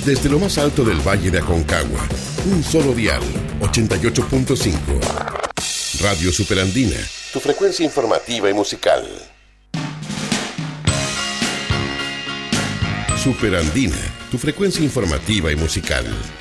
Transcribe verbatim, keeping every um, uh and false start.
Desde lo más alto del Valle de Aconcagua, un solo dial, ochenta y ocho punto cinco. Radio Superandina, tu frecuencia informativa y musical. Superandina, tu frecuencia informativa y musical.